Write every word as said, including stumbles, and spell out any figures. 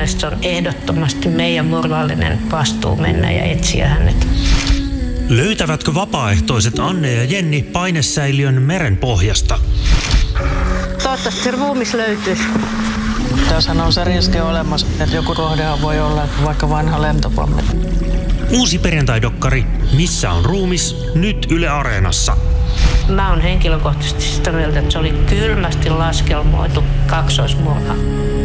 mielestä se on ehdottomasti meidän moraalinen vastuu mennä ja etsiä hänet. Löytävätkö vapaaehtoiset Anne ja Jenni painesäiliön meren pohjasta? Toivottavasti se ruumis löytyisi. Tässähän on se riski olemassa, että joku rohdehan voi olla vaikka vanha lentopommi. Uusi perjantaidokkari Missä on ruumis? Nyt Yle Areenassa. Mä oon henkilökohtaisesti sitä mieltä, että se oli kylmästi laskelmoitu kaksoismurha.